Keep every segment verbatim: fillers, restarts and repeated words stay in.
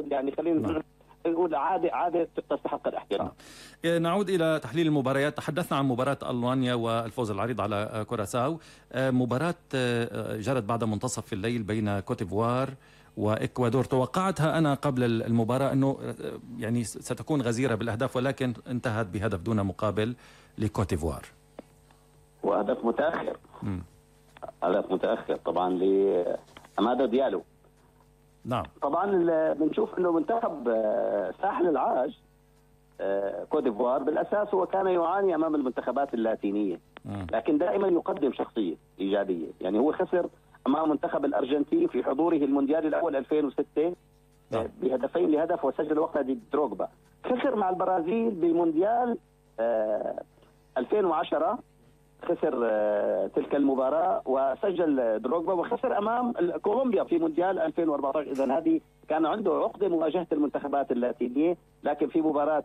يعني خلينا نعم. نقول عادة عادة تستحق الاحترام. نعود إلى تحليل المباريات. تحدثنا عن مباراة ألمانيا والفوز العريض على كوراساو. مباراة جرت بعد منتصف الليل بين كوتيفوار وإكوادور. توقعتها أنا قبل المباراة أنه يعني ستكون غزيرة بالأهداف، ولكن انتهت بهدف دون مقابل لكوتيفوار. وهدف متأخر. م. هدف متأخر طبعا لأمادو ديالو. نعم. طبعا بنشوف انه منتخب ساحل العاج كوت ديفوار بالاساس هو كان يعاني امام المنتخبات اللاتينيه، لكن دائما يقدم شخصيه ايجابيه. يعني هو خسر امام منتخب الارجنتين في حضوره المونديال الاول ألفين وستة بهدفين لهدف وسجل وقتها دي دروغبا. خسر مع البرازيل بمونديال ألفين وعشرة، خسر تلك المباراة وسجل دروغبا، وخسر أمام كولومبيا في مونديال ألفين وأربعة عشر. إذن هذه كان عنده عقدة مواجهة المنتخبات اللاتينية، لكن في مباراة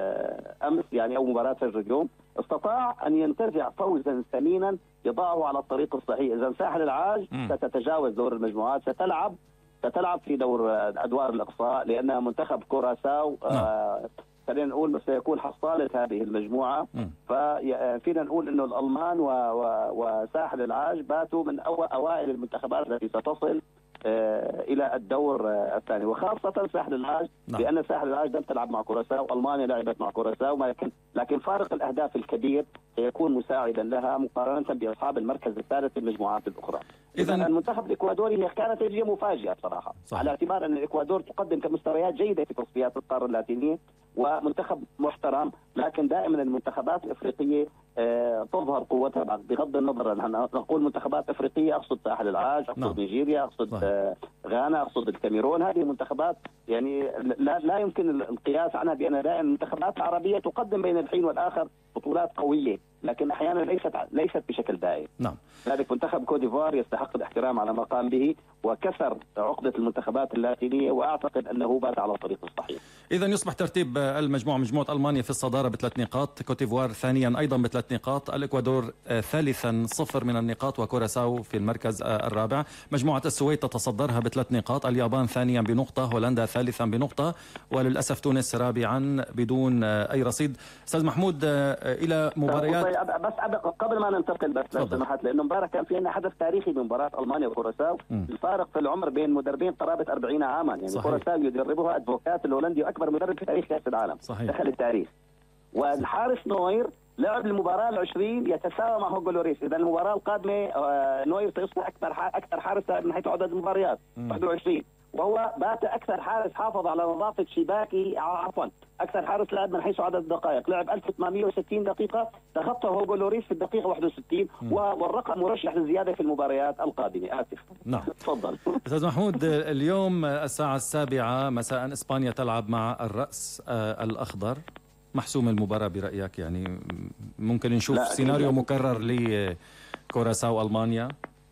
أمس يعني أو مباراة فجر اليوم استطاع أن ينتزع فوزا ثمينا يضعه على الطريق الصحيح. إذن ساحل العاج ستتجاوز دور المجموعات، ستلعب ستلعب في دور أدوار الإقصاء، لأنها منتخب كوراساو آه خلينا نقول سيكون حصالة هذه المجموعة. ففينا نقول انه الالمان و... و... وساحل العاج باتوا من أو... اوائل المنتخبات التي ستصل آه الى الدور آه الثاني، وخاصة ساحل العاج نعم. لان ساحل العاج لم تلعب مع كوراساو، المانيا لعبت مع كوراساو، لكن لكن فارق الاهداف الكبير سيكون مساعدا لها مقارنة باصحاب المركز الثالث في المجموعات الاخرى. اذا المنتخب الاكوادوري هي كانت تجربة مفاجئة صراحة، صح. على اعتبار ان الاكوادور تقدم كمستويات جيدة في تصفيات القارة اللاتينية ومنتخب محترم، لكن دائما المنتخبات الافريقيه آه تظهر قوتها بغض النظر عن نقول منتخبات افريقيه، اقصد ساحل العاج، اقصد نعم. نيجيريا، اقصد آه غانا، اقصد الكاميرون. هذه المنتخبات يعني لا, لا يمكن القياس عنها بان دائما المنتخبات العربيه تقدم بين الحين والاخر بطولات قويه، لكن احيانا ليست ليست بشكل دائم. نعم. لذلك منتخب كوت ديفوار يستحق الاحترام على ما قام به، وكسر عقده المنتخبات اللاتينيه، واعتقد انه بات على الطريق الصحيح. اذا يصبح ترتيب المجموعه مجموعه المانيا في الصداره بثلاث نقاط، كوت ديفوار ثانيا ايضا بثلاث نقاط، الاكوادور ثالثا صفر من النقاط، وكوراساو في المركز الرابع. مجموعه السويد تتصدرها بثلاث نقاط، اليابان ثانيا بنقطه، هولندا ثالثا بنقطه، وللاسف تونس رابعا بدون اي رصيد. استاذ محمود، الى مباريات بس قبل ما ننتقل بس لو سمحت، لانه امبارح كان في عندنا حدث تاريخي بمباراه المانيا وكوراساو. الفارق في العمر بين مدربين قرابه أربعين عاما، يعني صحيح. كوراساو يدربها ادفوكات الهولندي واكبر مدرب في تاريخ كاس العالم، صحيح. دخل التاريخ. والحارس نوير لعب المباراه العشرين يتساوى مع هوجو لوريس. اذا المباراه القادمه نوير سيصبح اكثر اكثر حارس من حيث عدد المباريات واحد وعشرين، وهو بات اكثر حارس حافظ على نظافه شباكه، عفوا اكثر حارس لعب من حيث عدد الدقائق، لعب ألف وثمانمئة وستين دقيقه، تخطى هوجو لوريس في الدقيقه واحد وستين، والرقم مرشح للزياده في المباريات القادمه. اسف. نعم. تفضل. استاذ محمود، اليوم الساعه السابعة مساء اسبانيا تلعب مع الرأس الاخضر. محسوم المباراه برايك؟ يعني ممكن نشوف سيناريو مكرر لكوراساو المانيا؟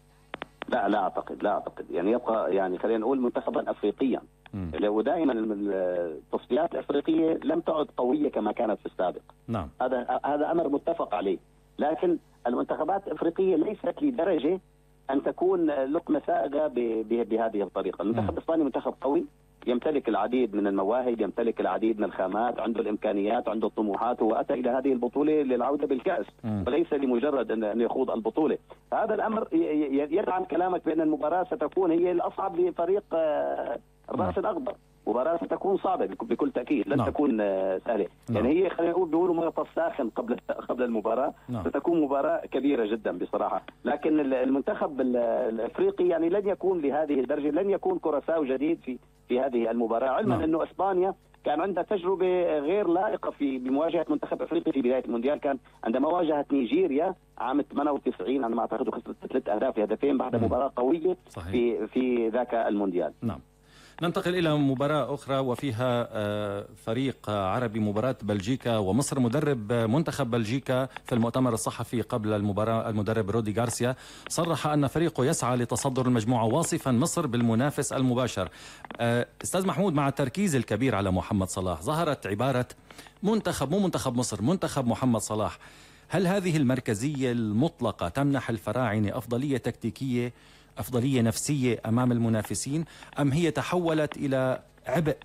لا لا اعتقد لا اعتقد يعني يبقى يعني خلينا نقول منتخبا افريقيا. ودائما التصفيات الافريقيه لم تعد قويه كما كانت في السابق. نعم. هذا هذا امر متفق عليه، لكن المنتخبات الافريقيه ليست لدرجه ان تكون لقمه سائغه بهذه الطريقه. المنتخب الاسباني منتخب قوي، يمتلك العديد من المواهب، يمتلك العديد من الخامات، عنده الامكانيات، عنده الطموحات، واتى الى هذه البطوله للعوده بالكاس وليس لمجرد ان يخوض البطوله. هذا الامر يدعم كلامك بان المباراه ستكون هي الاصعب لفريق الراس الاخضر. مباراة ستكون صعبة بكل تأكيد، لن نعم. تكون سهلة. نعم. يعني هي خلينا نقول بيقولوا مغطى ساخن قبل قبل المباراة. نعم. ستكون مباراة كبيرة جدا بصراحة، لكن المنتخب الافريقي يعني لن يكون لهذه الدرجة، لن يكون كوراساو جديد في في هذه المباراة، علما نعم. انه اسبانيا كان عندها تجربة غير لائقة في بمواجهة منتخب افريقي في بداية المونديال. كان عندما واجهت نيجيريا عام ثمانية وتسعين على ما اعتقد، وخسرت ثلاث اهداف هدفين بعد مباراة قوية. صحيح. في في ذاك المونديال. نعم. ننتقل إلى مباراة أخرى وفيها فريق عربي، مباراة بلجيكا ومصر. مدرب منتخب بلجيكا في المؤتمر الصحفي قبل المباراة المدرب رودي غارسيا صرح أن فريقه يسعى لتصدر المجموعة، واصفا مصر بالمنافس المباشر. أستاذ محمود، مع التركيز الكبير على محمد صلاح ظهرت عبارة منتخب مو منتخب مصر، منتخب محمد صلاح. هل هذه المركزية المطلقة تمنح الفراعنة أفضلية تكتيكية، أفضلية نفسية أمام المنافسين، أم هي تحولت إلى عبء